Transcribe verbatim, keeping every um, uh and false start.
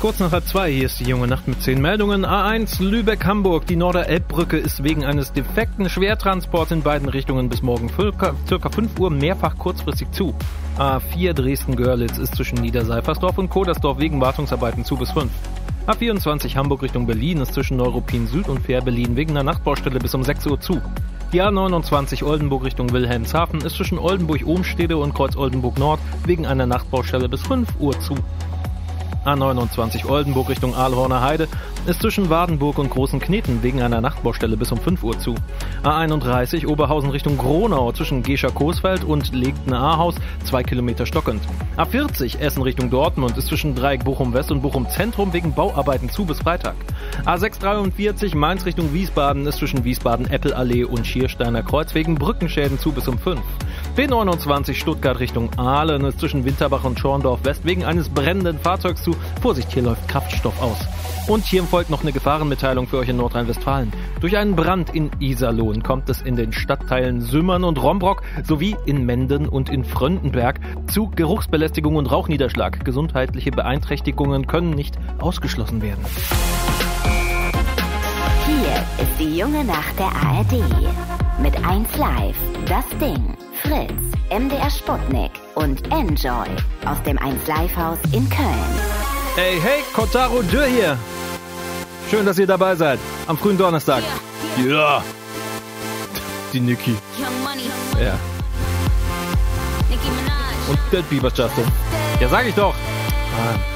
kurz nach halb zwei, hier ist die junge Nacht mit zehn Meldungen. A eins Lübeck-Hamburg, die Norder-Elbbrücke ist wegen eines defekten Schwertransports in beiden Richtungen bis morgen circa fünf Uhr mehrfach kurzfristig zu. A vier Dresden-Görlitz ist zwischen Niederseifersdorf und Kodersdorf wegen Wartungsarbeiten zu bis fünf. A vierundzwanzig Hamburg Richtung Berlin ist zwischen Neuruppin Süd und Fähr-Berlin wegen einer Nachtbaustelle bis um sechs Uhr zu. Die A neunundzwanzig Oldenburg Richtung Wilhelmshaven ist zwischen Oldenburg-Ohmstede und Kreuz Oldenburg Nord wegen einer Nachtbaustelle bis fünf Uhr zu. A neunundzwanzig Oldenburg Richtung Aalhorner Heide ist zwischen Wadenburg und Großen Kneten wegen einer Nachtbaustelle bis um fünf Uhr zu. A einunddreißig Oberhausen Richtung Gronau zwischen Gescher-Coesfeld und Legten-Ahaus zwei Kilometer stockend. A vierzig Essen Richtung Dortmund ist zwischen Dreieck Bochum-West und Bochum-Zentrum wegen Bauarbeiten zu bis Freitag. A sechshundertdreiundvierzig Mainz Richtung Wiesbaden ist zwischen Wiesbaden-Eppelallee und Schiersteiner Kreuz wegen Brückenschäden zu bis um fünf. B neunundzwanzig Stuttgart Richtung Aalen ist zwischen Winterbach und Schorndorf West wegen eines brennenden Fahrzeugs zu. Vorsicht, hier läuft Kraftstoff aus. Und hier folgt noch eine Gefahrenmitteilung für euch in Nordrhein-Westfalen. Durch einen Brand in Iserlohn kommt es in den Stadtteilen Sümmern und Rombrock sowie in Menden und in Fröndenberg zu Geruchsbelästigung und Rauchniederschlag. Gesundheitliche Beeinträchtigungen können nicht ausgeschlossen werden. Hier ist die junge Nacht der A R D. Mit eins Live, das Ding, Fritz, M D R Sputnik und Enjoy aus dem eins Live Haus in Köln. Hey, hey, Kotaro Dürr hier. Schön, dass ihr dabei seid. Am frühen Donnerstag. Ja. Yeah. Yeah. Die Nicki. Ja. Und der Bieber Justin. Ja, sag ich doch. Ah.